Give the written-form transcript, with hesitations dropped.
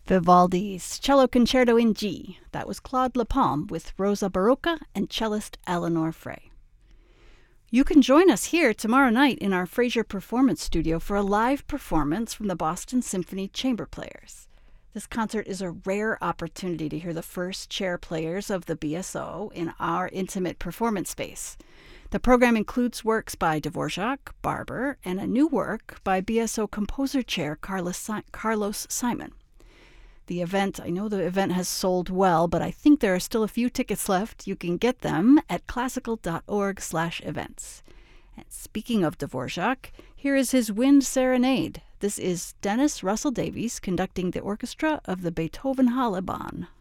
Vivaldi's Cello Concerto in G. That was Claude Lapalme with Rosa Barocca and cellist Eleanor Frey. You can join us here tomorrow night in our Fraser Performance Studio for a live performance from the Boston Symphony Chamber Players. This concert is a rare opportunity to hear the first chair players of the BSO in our intimate performance space. The program includes works by Dvorak, Barber, and a new work by BSO composer chair Carlos Simon. I know the event has sold well, but I think there are still a few tickets left. You can get them at classical.org/events. And speaking of Dvorak, here is his Wind Serenade. This is Dennis Russell Davies conducting the orchestra of the Beethoven Halle Bahn.